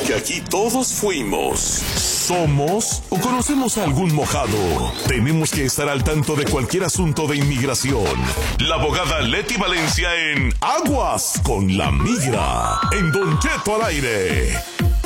que aquí todos fuimos, somos o conocemos a algún mojado. Tenemos que estar al tanto de cualquier asunto de inmigración. La abogada Leti Valencia en Aguas con la Migra, en Don Cheto al aire.